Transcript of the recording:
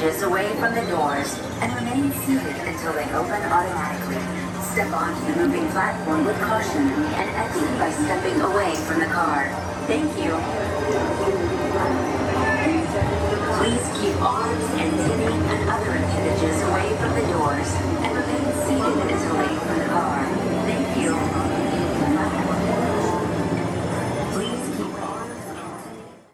inches away from the doors and remain seated until they open automatically. Step onto the moving platform with caution and exit by stepping away from the car.